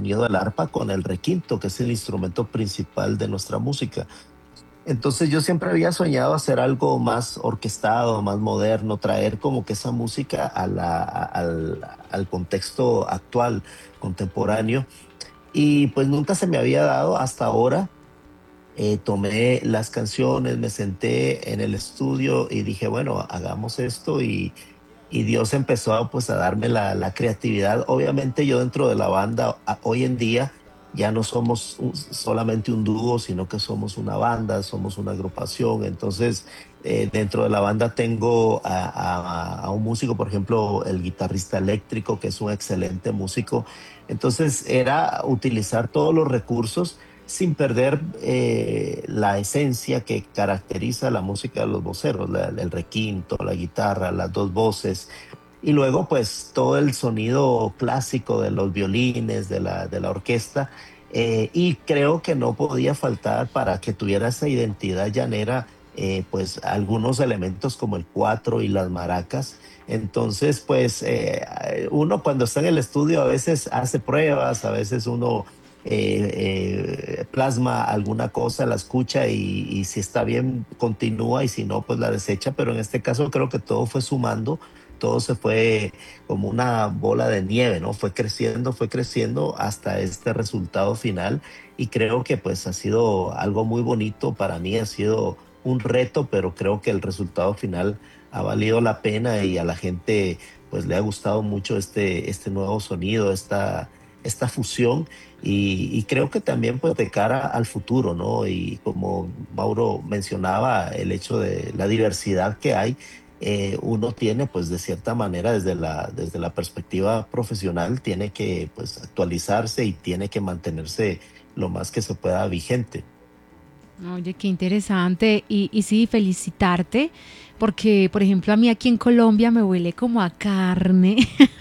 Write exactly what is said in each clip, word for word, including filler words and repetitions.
sonido del arpa con el requinto, que es el instrumento principal de nuestra música. Entonces yo siempre había soñado hacer algo más orquestado, más moderno, traer como que esa música a la- a- al, al contexto actual, contemporáneo. Y pues nunca se me había dado hasta ahora. Eh, tomé las canciones, me senté en el estudio y dije, bueno, hagamos esto y, y Dios empezó a, pues, a darme la, la creatividad. Obviamente yo dentro de la banda, a- hoy en día ya no somos un- solamente un dúo, sino que somos una banda, somos una agrupación. Entonces, eh, dentro de la banda tengo a, a- a un músico, por ejemplo, el guitarrista eléctrico, que es un excelente músico. Entonces, era utilizar todos los recursos sin perder eh, la esencia que caracteriza la música de los voceros, la- el requinto, la guitarra, las dos voces, y luego pues todo el sonido clásico de los violines, de la, de la orquesta, eh, y creo que no podía faltar para que tuviera esa identidad llanera, eh, pues algunos elementos como el cuatro y las maracas. Entonces, pues eh, uno cuando está en el estudio a veces hace pruebas, a veces uno eh, eh, plasma alguna cosa, la escucha y, y si está bien continúa y si no, pues la desecha. Pero en este caso creo que todo fue sumando, todo se fue como una bola de nieve, ¿no? Fue creciendo, fue creciendo hasta este resultado final y creo que pues ha sido algo muy bonito para mí, ha sido un reto, pero creo que el resultado final ha valido la pena y a la gente pues le ha gustado mucho este, este nuevo sonido, esta, esta fusión y, y creo que también pues de cara al futuro, ¿no? Y como Mauro mencionaba, el hecho de la diversidad que hay, eh, uno tiene pues de cierta manera desde la, desde la perspectiva profesional, tiene que pues actualizarse y tiene que mantenerse lo más que se pueda vigente. Oye, qué interesante. Y, y sí, felicitarte, porque, por ejemplo, a mí aquí en Colombia me huele como a carne,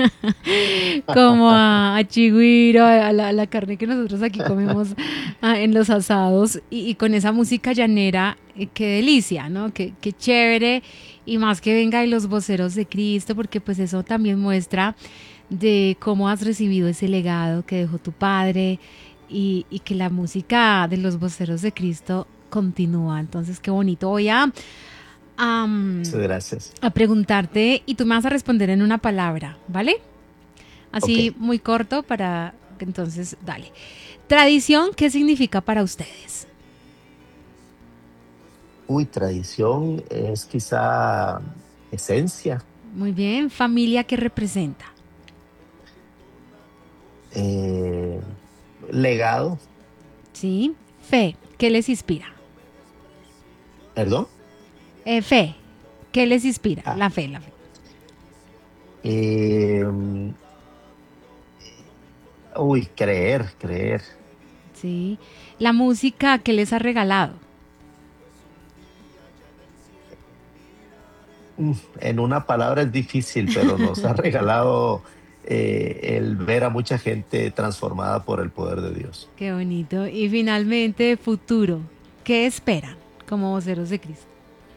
como a, a chigüiro, a la, a la carne que nosotros aquí comemos ah, en los asados, y, y con esa música llanera, eh, qué delicia, ¿no? Qué, qué chévere, y más que venga de los voceros de Cristo, porque pues eso también muestra de cómo has recibido ese legado que dejó tu padre y, y que la música de los voceros de Cristo continúa. Entonces, qué bonito. Voy a, a, Muchas gracias. a preguntarte y tú me vas a responder en una palabra, ¿vale? Ok. Así muy corto para... Entonces, dale. Tradición, ¿qué significa para ustedes? Uy, tradición es quizá esencia, Muy bien. Familia, ¿qué representa? eh, legado, ¿Sí? Fe, ¿qué les inspira? perdón. Eh, fe, ¿qué les inspira? Ah, La fe, la fe. eh, uy, creer, creer. ¿Sí? La música, ¿qué les ha regalado? Mm, En una palabra es difícil, pero nos ha regalado eh, el ver a mucha gente transformada por el poder de Dios. Qué bonito. Y finalmente, futuro. ¿Qué esperan como voceros de Cristo?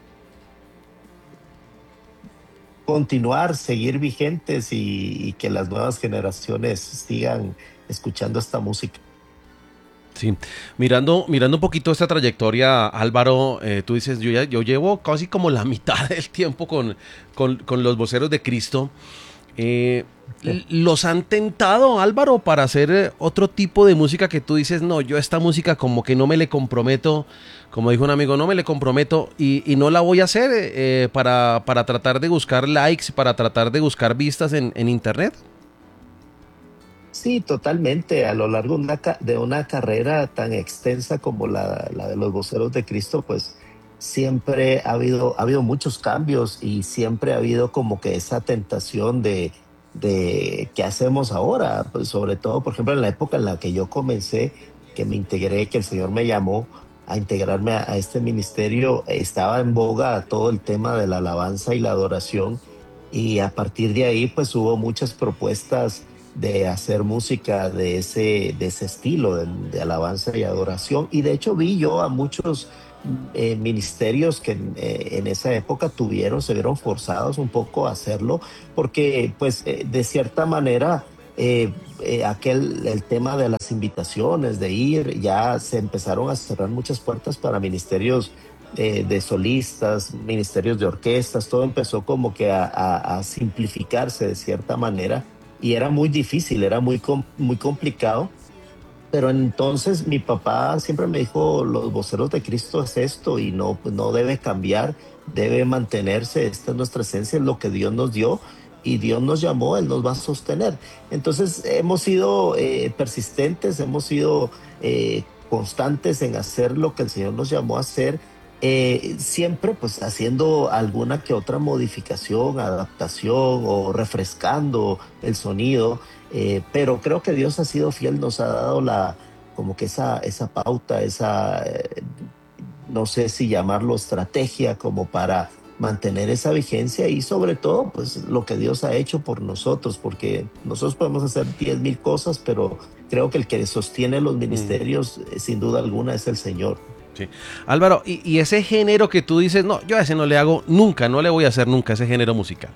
Continuar, seguir vigentes y, y que las nuevas generaciones sigan escuchando esta música. Sí, mirando, mirando un poquito esta trayectoria, Álvaro, eh, tú dices, yo, ya, yo llevo casi como la mitad del tiempo con, con, con los voceros de Cristo. Eh, ¿Los han tentado, Álvaro, para hacer eh, otro tipo de música que tú dices, no, yo a esta música como que no me le comprometo, como dijo un amigo, no me le comprometo y, y no la voy a hacer eh, para, para tratar de buscar likes, para tratar de buscar vistas en, en internet? Sí, totalmente. A lo largo de una, ca- de una carrera tan extensa como la, la de los voceros de Cristo, pues siempre ha habido, ha habido muchos cambios y siempre ha habido como que esa tentación de, de qué hacemos ahora. Pues sobre todo, por ejemplo, en la época en la que yo comencé, que me integré, que el Señor me llamó a integrarme a, a este ministerio, estaba en boga todo el tema de la alabanza y la adoración. Y a partir de ahí, pues hubo muchas propuestas de hacer música de ese, de ese estilo, de, de alabanza y adoración. Y de hecho vi yo a muchos eh, ministerios que en, eh, en esa época tuvieron, se vieron forzados un poco a hacerlo, porque pues eh, de cierta manera eh, eh, aquel, el tema de las invitaciones, de ir, ya se empezaron a cerrar muchas puertas para ministerios eh, de solistas, ministerios de orquestas, todo empezó como que a, a- a simplificarse de cierta manera y era muy difícil, era muy, com- muy complicado. Pero entonces mi papá siempre me dijo, los voceros de Cristo es esto y no, pues no debe cambiar, debe mantenerse, esta es nuestra esencia, es lo que Dios nos dio y Dios nos llamó, Él nos va a sostener. Entonces hemos sido eh, persistentes, hemos sido eh, constantes en hacer lo que el Señor nos llamó a hacer, eh, siempre pues haciendo alguna que otra modificación, adaptación o refrescando el sonido, eh, pero creo que Dios ha sido fiel, nos ha dado la, como que esa, esa pauta, esa, eh, no sé si llamarlo estrategia, como para mantener esa vigencia y sobre todo, pues lo que Dios ha hecho por nosotros, porque nosotros podemos hacer diez mil cosas, pero creo que el que sostiene los Mm, ministerios, eh, sin duda alguna, es el Señor. sí. Álvaro, y, y ese género que tú dices, no, yo a ese no le hago nunca, no le voy a hacer nunca ese género musical.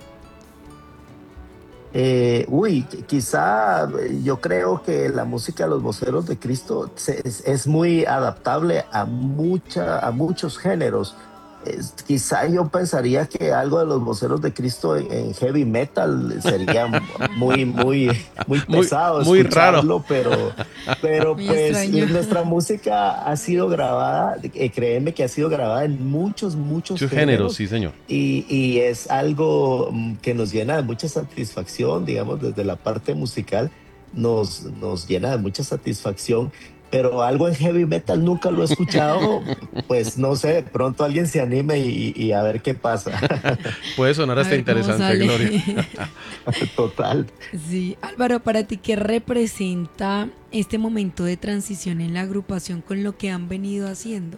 Eh, uy, qui- quizá eh, yo creo que la música de los voceros de Cristo se- es, es muy adaptable a, mucha, a muchos géneros. Es- quizá yo pensaría que algo de los voceros de Cristo en, en heavy metal sería muy, muy, muy Muy, pesado muy raro. escucharlo, pero, pero Muy pues extraño. nuestra música ha sido grabada, eh, créeme que ha sido grabada en muchos, muchos Muchos géneros, géneros sí, señor. y, y es algo mm, que nos llena de mucha satisfacción, digamos, desde la parte musical, nos, nos llena de mucha satisfacción, pero algo en heavy metal nunca lo he escuchado, pues no sé, de pronto alguien se anime y, y a ver qué pasa. Puede sonar A hasta ver cómo interesante, sale. Gloria. Total. Sí, Álvaro, para ti, ¿qué representa este momento de transición en la agrupación con lo que han venido haciendo?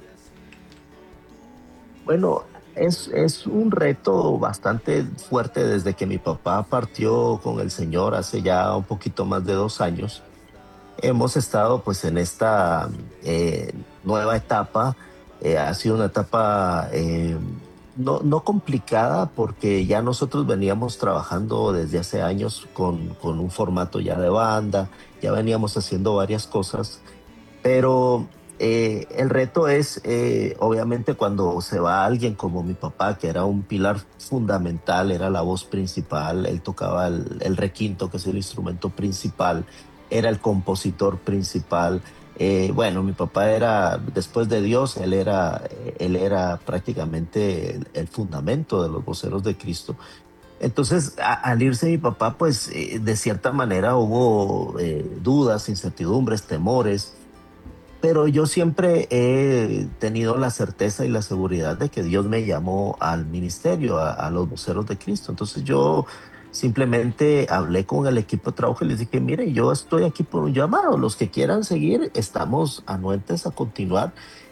Bueno, es, es un reto bastante fuerte desde que mi papá partió con el Señor hace ya un poquito más de dos años. Hemos estado pues en esta eh, nueva etapa. Eh, ha sido una etapa eh, no, no complicada porque ya nosotros veníamos trabajando desde hace años con, con un formato ya de banda, ya veníamos haciendo varias cosas, pero eh, el reto es, eh, obviamente, cuando se va alguien como mi papá, que era un pilar fundamental, era la voz principal, él tocaba el, el requinto, que es el instrumento principal, era el compositor principal. Eh, bueno, mi papá era, después de Dios, él era, él era prácticamente el, el fundamento de los voceros de Cristo. Entonces, a- al irse mi papá, pues eh, de cierta manera hubo eh, dudas, incertidumbres, temores, pero yo siempre he tenido la certeza y la seguridad de que Dios me llamó al ministerio, a, a los voceros de Cristo. Entonces yo simplemente hablé con el equipo de trabajo y les dije, mire, yo estoy aquí por un llamado. Los que quieran seguir, estamos anuentes a continuar.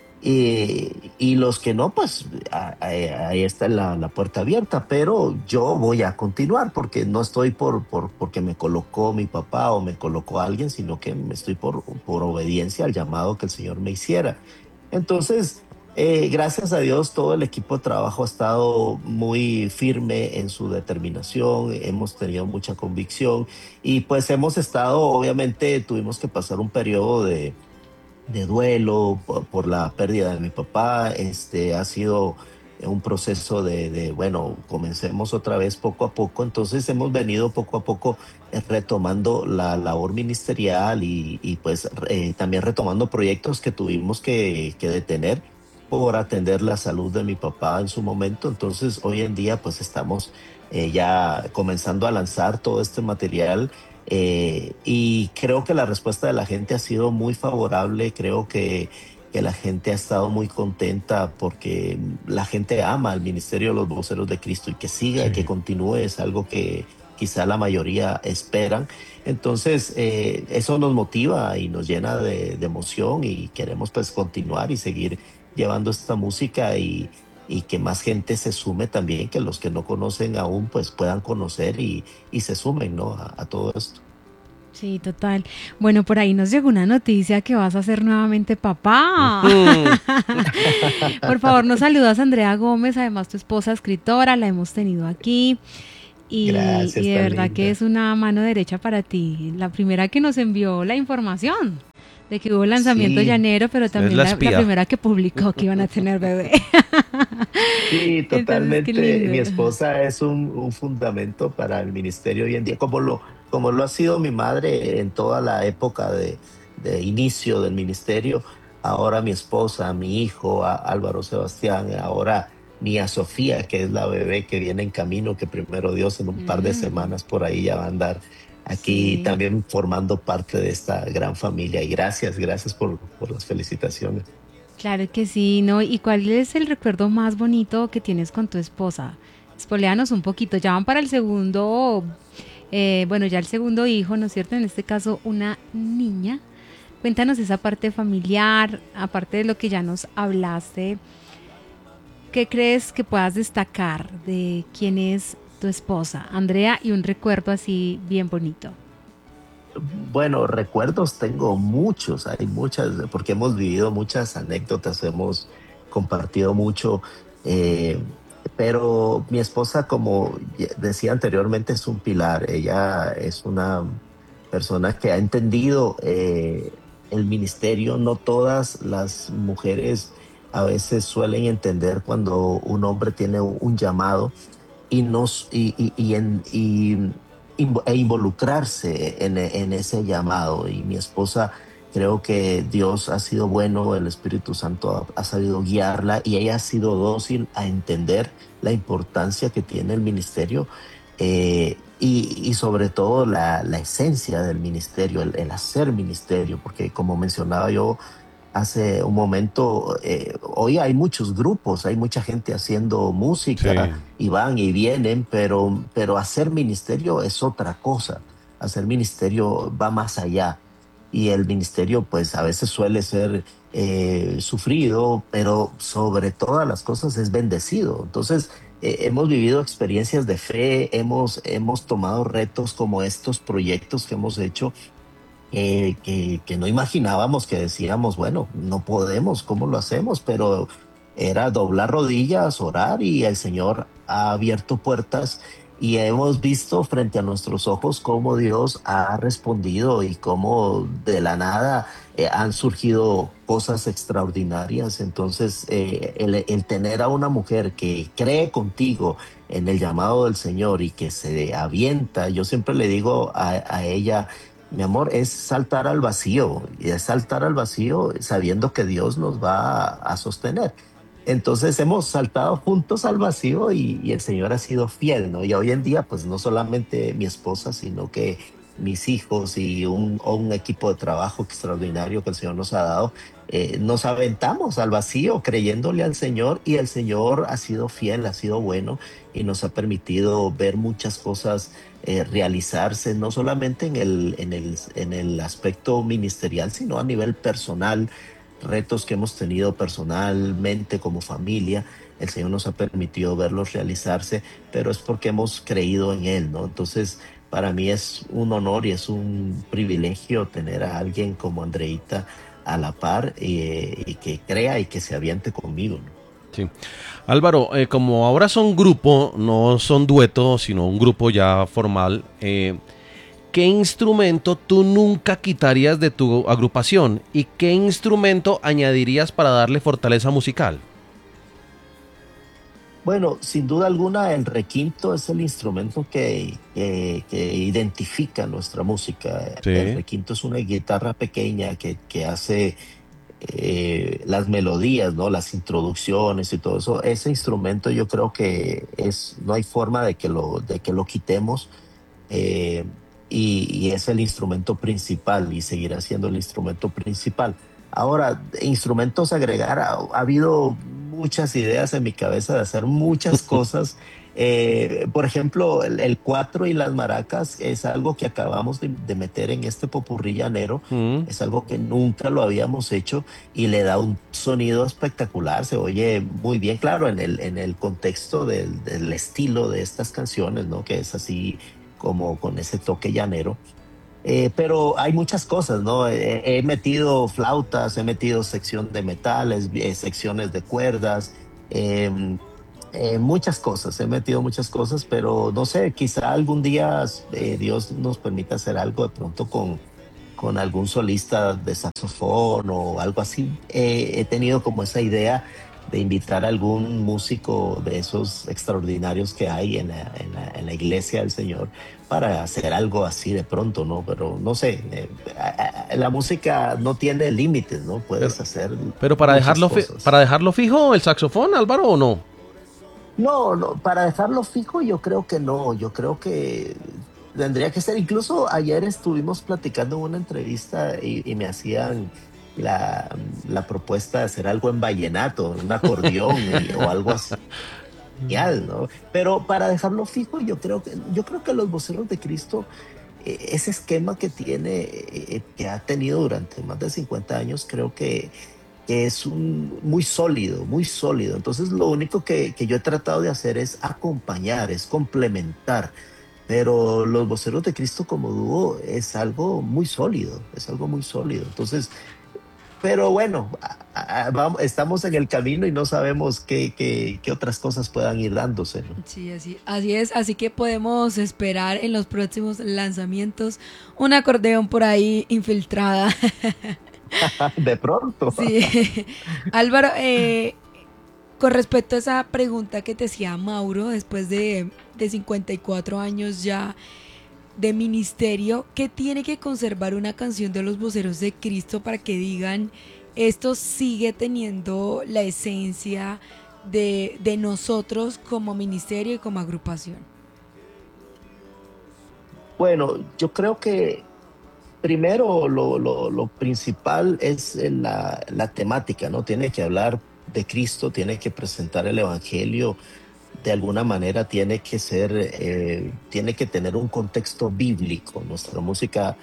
Y, y los que no, pues a- a- ahí está la, la puerta abierta, pero yo voy a continuar porque no estoy por, por, porque me colocó mi papá o me colocó alguien, sino que me estoy por, por obediencia al llamado que el Señor me hiciera. Entonces, eh, gracias a Dios, todo el equipo de trabajo ha estado muy firme en su determinación, hemos tenido mucha convicción y pues hemos estado, obviamente tuvimos que pasar un periodo de de duelo por, por la pérdida de mi papá. Este ha sido un proceso de, de, bueno, comencemos otra vez poco a poco. Entonces hemos venido poco a poco eh, retomando la labor ministerial y, y pues eh, también retomando proyectos que tuvimos que, que detener por atender la salud de mi papá en su momento. Entonces hoy en día pues estamos eh, ya comenzando a lanzar todo este material, eh, y creo que la respuesta de la gente ha sido muy favorable, creo que, que la gente ha estado muy contenta porque la gente ama al Ministerio de los Voceros de Cristo y que siga y que Sí. continúe es algo que quizá la mayoría esperan. Entonces, eh, eso nos motiva y nos llena de, de emoción y queremos pues continuar y seguir llevando esta música y, y que más gente se sume también, que los que no conocen aún pues puedan conocer y, y se sumen, ¿no? a, a todo esto. Sí, total. Bueno, por ahí nos llegó una noticia que vas a ser nuevamente papá. Ujú. Por favor, nos saludas Andrea Gómez, además tu esposa escritora, la hemos tenido aquí. y, y Gracias, de tan verdad que linda. es una mano derecha para ti. La primera que nos envió la información de que hubo lanzamiento Sí, llanero, pero Es también la la, la espía. primera que publicó que iban a tener bebé. sí, Entonces, qué totalmente. Mi lindo. esposa es un, un fundamento para el ministerio hoy en día, como lo, como lo ha sido mi madre en toda la época de, de inicio del ministerio. Ahora mi esposa, mi hijo, a- Álvaro Sebastián, ahora mía Sofía, que es la bebé que viene en camino, que primero Dios en un par de Mm, semanas por ahí ya va a andar aquí sí, también formando parte de esta gran familia. Y gracias, gracias por, por las felicitaciones. claro que sí, ¿no? ¿Y cuál es el recuerdo más bonito que tienes con tu esposa? Espoléanos un poquito, ya van para el segundo, eh, bueno, ya el segundo hijo, ¿no es cierto? En este caso, una niña. Cuéntanos esa parte familiar, aparte de lo que ya nos hablaste, ¿qué crees que puedas destacar de quién es tu esposa, Andrea, y un recuerdo así bien bonito? Bueno, recuerdos tengo muchos, hay muchas, porque hemos vivido muchas anécdotas, hemos compartido mucho, eh, pero mi esposa, como ya decía anteriormente, es un pilar. Ella es una persona que ha entendido eh, el ministerio. No todas las mujeres a veces suelen entender cuando un hombre tiene un un llamado y, nos, y, y, y, en, y invo- e involucrarse en, e- en ese llamado. Y mi esposa, creo que Dios ha sido bueno, el Espíritu Santo ha, ha sabido guiarla y ella ha sido dócil a entender la importancia que tiene el ministerio, eh, y, y sobre todo la, la esencia del ministerio, el, el hacer ministerio, porque como mencionaba yo hace un momento, eh, hoy hay muchos grupos, hay mucha gente haciendo música Sí. y van y vienen, pero, pero hacer ministerio es otra cosa. Hacer ministerio va más allá. Y el ministerio, pues a veces suele ser eh, sufrido, pero sobre todas las cosas es bendecido. Entonces, eh, hemos vivido experiencias de fe, hemos, hemos tomado retos como estos proyectos que hemos hecho, eh, que, que no imaginábamos, que decíamos, bueno, no podemos, ¿cómo lo hacemos? Pero era doblar rodillas, orar, y el Señor ha abierto puertas y hemos visto frente a nuestros ojos cómo Dios ha respondido y cómo de la nada eh, han surgido cosas extraordinarias. Entonces, eh, el, el tener a una mujer que cree contigo en el llamado del Señor y que se avienta, yo siempre le digo a, a ella, mi amor, es saltar al vacío, y es saltar al vacío sabiendo que Dios nos va a, a sostener. Entonces hemos saltado juntos al vacío, y, y el Señor ha sido fiel, ¿no? Y hoy en día, pues no solamente mi esposa, sino que mis hijos y un, un equipo de trabajo extraordinario que el Señor nos ha dado, eh, nos aventamos al vacío creyéndole al Señor, y el Señor ha sido fiel, ha sido bueno y nos ha permitido ver muchas cosas eh, realizarse, no solamente en el, en, el, en el aspecto ministerial, sino a nivel personal, retos que hemos tenido personalmente como familia. El Señor nos ha permitido verlos realizarse, pero es porque hemos creído en Él, ¿no? Entonces, para mí es un honor y es un privilegio tener a alguien como Andreita a la par, eh, y que crea y que se aviente conmigo, ¿no? Sí. Álvaro, eh, como ahora son grupo, no son dueto, sino un grupo ya formal, eh, ¿qué instrumento tú nunca quitarías de tu agrupación y qué instrumento añadirías para darle fortaleza musical? Bueno, sin duda alguna, el requinto es el instrumento que, que- que identifica nuestra música. El Sí. requinto es una guitarra pequeña que, que hace eh, las melodías, ¿no? Las introducciones y todo eso. Ese instrumento yo creo que es, no hay forma de que lo, de que lo quitemos, eh, y, y es el instrumento principal y seguirá siendo el instrumento principal. Ahora, instrumentos a agregar, ha, ha habido muchas ideas en mi cabeza de hacer muchas cosas. Eh, por ejemplo, el, el cuatro y las maracas es algo que acabamos de, de meter en este popurrí llanero. Mm. Es algo que nunca lo habíamos hecho y le da un sonido espectacular. Se oye muy bien, claro, en el, en el contexto del, del estilo de estas canciones, ¿no? Que es así como con ese toque llanero. Eh, pero hay muchas cosas, ¿no? He, he metido flautas, he metido sección de metales, eh, secciones de cuerdas. eh, Eh, muchas cosas, he metido muchas cosas, pero no sé, quizá algún día eh, Dios nos permita hacer algo de pronto con, con algún solista de saxofón o algo así. Eh, he tenido como esa idea de invitar a algún músico de esos extraordinarios que hay en la, en la, en la iglesia del Señor para hacer algo así de pronto, ¿no? Pero no sé, eh, a- a- la música no tiene límites, ¿no? Pero, Puedes hacer pero para muchas dejarlo fi- cosas. para dejarlo fijo el saxofón, Álvaro, ¿o no? No, no, para dejarlo fijo yo creo que no, yo creo que tendría que ser, incluso ayer estuvimos platicando en una entrevista y, y me hacían la, la propuesta de hacer algo en vallenato, un acordeón y- o algo así, genial, ¿no? Pero para dejarlo fijo yo creo que, yo creo que los voceros de Cristo, eh, ese esquema que tiene, eh, que ha tenido durante más de cincuenta años, creo que que es un, muy sólido, muy sólido. Entonces lo único que, que yo he tratado de hacer es acompañar, es complementar, pero los voceros de Cristo como dúo es algo muy sólido, es algo muy sólido. Entonces, pero bueno, a- a- vamos, estamos en el camino y no sabemos qué, qué, qué otras cosas puedan ir dándose, ¿no? Sí, así, así es, así que podemos esperar en los próximos lanzamientos un acordeón por ahí infiltrada. De pronto. Sí, Álvaro, eh, con respecto a esa pregunta que te hacía Mauro, después de, de cincuenta y cuatro años ya de ministerio, ¿qué tiene que conservar una canción de los voceros de Cristo para que digan esto sigue teniendo la esencia de, de nosotros como ministerio y como agrupación? Bueno, yo creo que primero, lo, lo, lo principal es eh, la, la temática, ¿no? Tiene que hablar de Cristo, tiene que presentar el Evangelio, de alguna manera tiene que ser, eh, tiene que tener un contexto bíblico. Nuestra música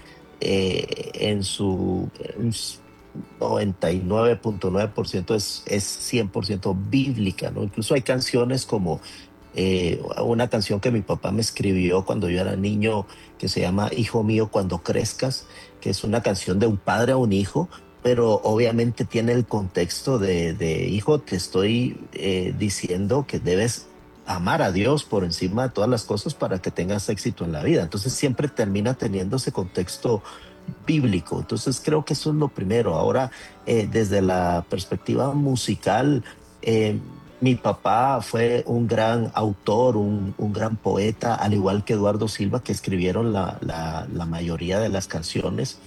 eh, en su en su noventa y nueve punto nueve por ciento es, es cien por ciento bíblica, ¿no? Incluso hay canciones como eh, una canción que mi papá me escribió cuando yo era niño que se llama Hijo mío cuando crezcas, que es una canción de un padre a un hijo, pero obviamente tiene el contexto de, de hijo, te estoy eh, diciendo que debes amar a Dios por encima de todas las cosas para que tengas éxito en la vida. Entonces siempre termina teniendo ese contexto bíblico. Entonces creo que eso es lo primero. Ahora, eh, desde la perspectiva musical, eh, mi papá fue un gran autor, un, un, gran poeta, al igual que Eduardo Silva, que escribieron la, la, la mayoría de las canciones.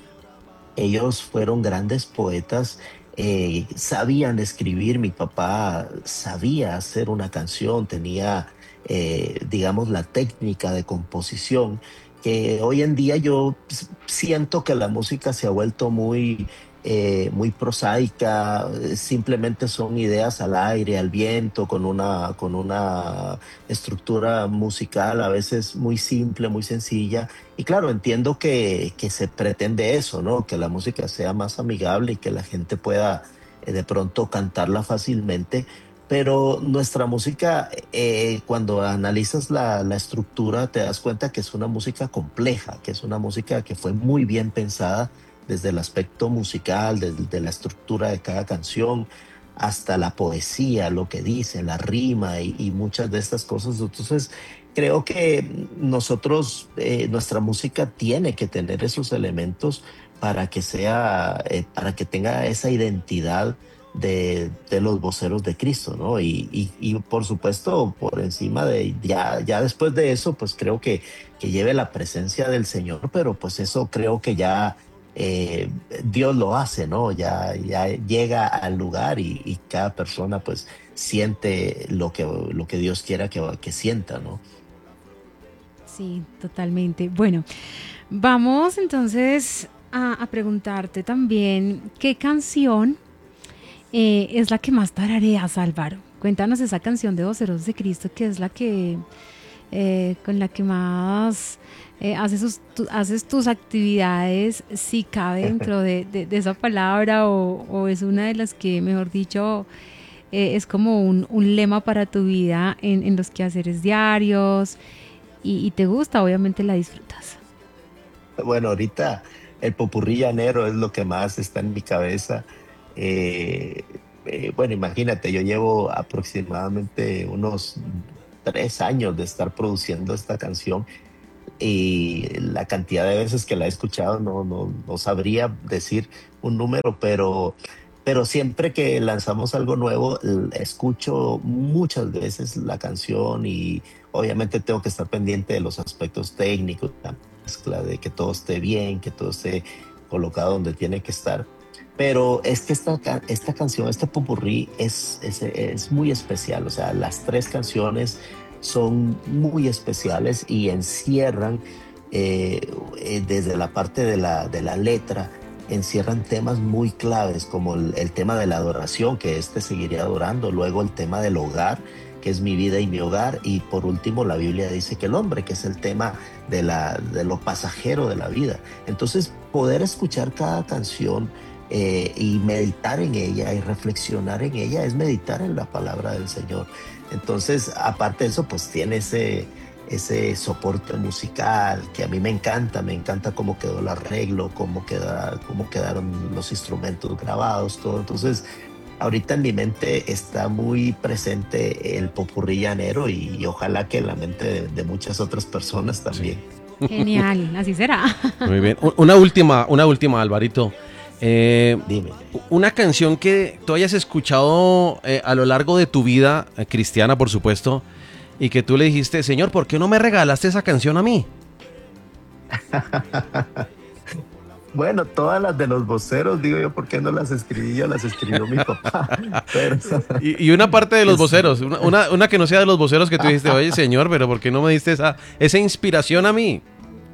Ellos fueron grandes poetas, eh, sabían escribir. Mi papá sabía hacer una canción, tenía, eh, digamos, la técnica de composición, que hoy en día yo s- siento que la música se ha vuelto muy, eh, muy prosaica, eh, simplemente son ideas al aire, al viento, con una, con una estructura musical a veces muy simple, muy sencilla. Y claro, entiendo que, que se pretende eso, ¿no? Que la música sea más amigable y que la gente pueda eh, de pronto cantarla fácilmente. Pero nuestra música, eh, cuando analizas la, la estructura, te das cuenta que es una música compleja, que es una música que fue muy bien pensada desde el aspecto musical, desde la estructura de cada canción, hasta la poesía, lo que dice, la rima y, y muchas de estas cosas. Entonces, creo que nosotros, eh, nuestra música tiene que tener esos elementos para que sea, eh, para que tenga esa identidad de, de los voceros de Cristo, ¿no? Y, y, y, por supuesto, por encima de, ya, ya después de eso, pues creo que, que lleve la presencia del Señor, pero pues eso creo que ya eh, Dios lo hace, ¿no? Ya, ya llega al lugar y, y cada persona pues siente lo que, lo que Dios quiera que, que sienta, ¿no? Sí, totalmente. Bueno, vamos entonces a, a preguntarte también qué canción eh, es la que más tarareas, Álvaro. Cuéntanos esa canción de Voceros de Cristo, que es la que eh, con la que más eh, haces, sus- tu- haces tus actividades, si cabe dentro de, de- de esa palabra, o, o es una de las que, mejor dicho, eh, es como un, un lema para tu vida en, en los quehaceres diarios, y, y te gusta, obviamente la disfrutas. Bueno, ahorita el popurrí llanero es lo que más está en mi cabeza. Eh, eh, bueno, imagínate, yo llevo aproximadamente unos tres años de estar produciendo esta canción y la cantidad de veces que la he escuchado no, no, no sabría decir un número, pero, pero siempre que lanzamos algo nuevo, l- escucho muchas veces la canción y obviamente tengo que estar pendiente de los aspectos técnicos, la mezcla, de que todo esté bien, que todo esté colocado donde tiene que estar. Pero es que esta, ca- esta canción, este popurrí es, es, es muy especial. O sea, las tres canciones son muy especiales y encierran, eh, eh, desde la parte de la, de la letra, encierran temas muy claves como el, el tema de la adoración, que este seguiré adorando, luego el tema del hogar, que es mi vida y mi hogar, y por último la Biblia dice que el hombre, que es el tema de, la, de lo pasajero de la vida. Entonces, poder escuchar cada canción, eh, y meditar en ella y reflexionar en ella es meditar en la palabra del Señor. Entonces, aparte de eso, pues tiene ese, ese soporte musical que a mí me encanta, me encanta cómo quedó el arreglo, cómo, queda, cómo quedaron los instrumentos grabados, todo. Entonces, ahorita en mi mente está muy presente el popurrí llanero y, y ojalá que en la mente de, de muchas otras personas Sí. también. Genial, así será. Muy bien. U- Una última, una última, Alvarito. Eh, Dime. una canción que tú hayas escuchado eh, a lo largo de tu vida, eh, cristiana, por supuesto, y que tú le dijiste, Señor, ¿por qué no me regalaste esa canción a mí? Bueno, todas las de los voceros, digo yo, ¿por qué no las escribí yo? Las escribió mi papá. Pero Y, y una parte de los es, voceros, una, una, una que no sea de los voceros que tú dijiste, oye, Señor, pero ¿por qué no me diste esa, esa inspiración a mí?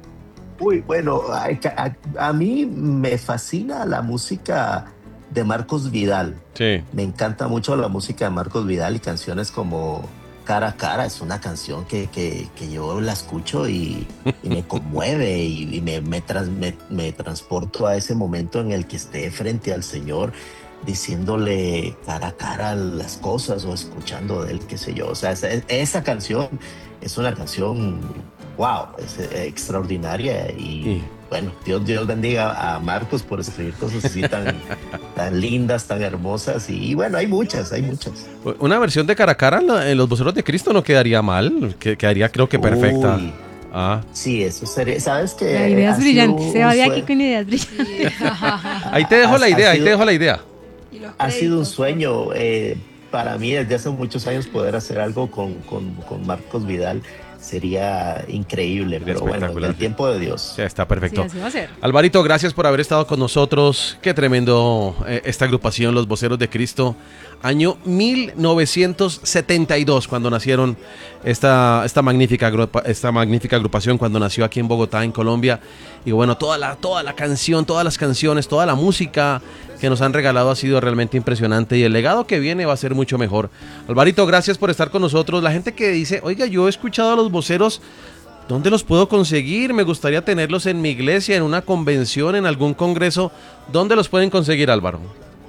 uy, bueno, a, a- a mí me fascina la música de Marcos Vidal. Sí. Me encanta mucho la música de Marcos Vidal y canciones como Cara a Cara. Es una canción que, que- que yo la escucho y, y me conmueve y, y me, me, trans- me- me transporto a ese momento en el que esté frente al Señor diciéndole cara a cara las cosas o escuchando de él, qué sé yo. O sea, esa, esa canción es una canción, wow, es eh, extraordinaria y Y, bueno, Dios, Dios bendiga a Marcos por escribir cosas así tan, tan lindas, tan hermosas. Y, y bueno, hay muchas, hay muchas. una versión de cara a cara en la- en los voceros de Cristo no quedaría mal, que, quedaría creo que perfecta. Uy, Ah, sí, eso sería. Sabes La que idea es ha sido brillante. Se un va de aquí sueño, con ideas brillantes. Sí. ahí te dejo ha, la ha idea, ahí te sido, dejo la idea. Y los ha sido un créditos, por favor. sueño, eh, para mí desde hace muchos años poder hacer algo con, con, con Marcos Vidal sería increíble, Sería pero bueno, en espectacular. el tiempo de Dios. Sí, está Sí, perfecto. así va a ser. Alvarito, gracias por haber estado con nosotros. Qué tremendo eh, esta agrupación, Los Voceros de Cristo. Año mil novecientos setenta y dos, cuando nacieron esta, esta, magnífica, agrupa- esta magnífica agrupación, cuando nació aquí en Bogotá, en Colombia. Y bueno, toda la, toda la canción, todas las canciones, toda la música que nos han regalado ha sido realmente impresionante y el legado que viene va a ser mucho mejor. Alvarito, gracias por estar con nosotros. La gente que dice, oiga, yo he escuchado a Los Voceros, ¿dónde los puedo conseguir? Me gustaría tenerlos en mi iglesia, en una convención, en algún congreso. ¿Dónde los pueden conseguir, Álvaro?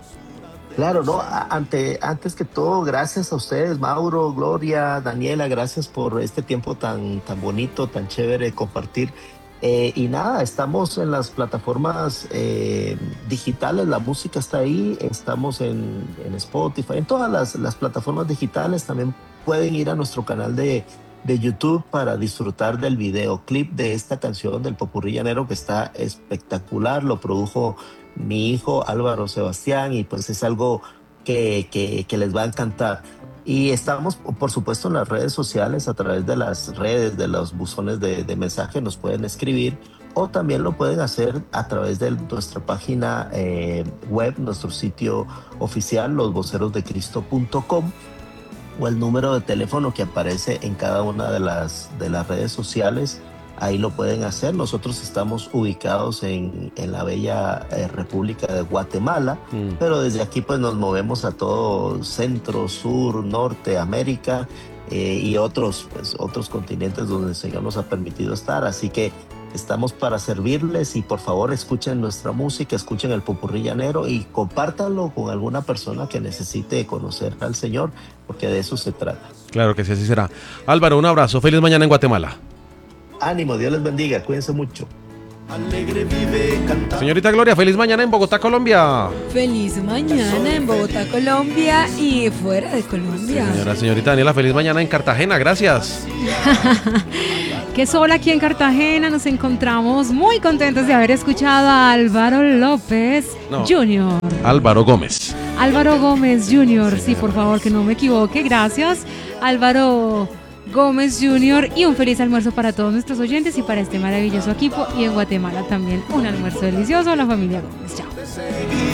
Claro, no, A- ante, antes que todo, gracias a ustedes, Mauro, Gloria, Daniela, gracias por este tiempo tan, tan bonito, tan chévere de compartir. Eh, y nada, estamos en las plataformas eh, digitales, la música está ahí, estamos en, en Spotify, en todas las, las plataformas digitales. También pueden ir a nuestro canal de, de YouTube para disfrutar del videoclip de esta canción del Popurrí Llanero, que está espectacular. Lo produjo mi hijo Álvaro Sebastián y pues es algo que, que, que les va a encantar. Y estamos, por supuesto, en las redes sociales, a través de las redes, de los buzones de, de mensaje, nos pueden escribir o también lo pueden hacer a través de nuestra página eh, web, nuestro sitio oficial, los voceros de cristo punto com, o el número de teléfono que aparece en cada una de las, de las redes sociales. Ahí lo pueden hacer. Nosotros estamos ubicados en, en la bella eh, República de Guatemala, Mm. pero desde aquí pues nos movemos a todo centro, sur, norte, América, eh, y otros, pues, otros continentes donde el Señor nos ha permitido estar. Así que estamos para servirles y por favor escuchen nuestra música, escuchen el Popurrí Llanero y compártanlo con alguna persona que necesite conocer al Señor, porque de eso se trata. Claro que sí, así será. Álvaro, un abrazo. Feliz mañana en Guatemala. Ánimo, Dios les bendiga, cuídense mucho. Señorita Gloria, feliz mañana en Bogotá, Colombia. Feliz mañana en Bogotá, Colombia y fuera de Colombia. Señora, señorita Daniela, feliz mañana en Cartagena, gracias. Qué sol aquí en Cartagena, nos encontramos muy contentos de haber escuchado a Álvaro López No. junior Álvaro Gómez. Álvaro Gómez junior, sí, por favor, que no me equivoque, gracias. Álvaro Gómez junior y un feliz almuerzo para todos nuestros oyentes y para este maravilloso equipo y en Guatemala también un almuerzo delicioso a la familia Gómez. Chao.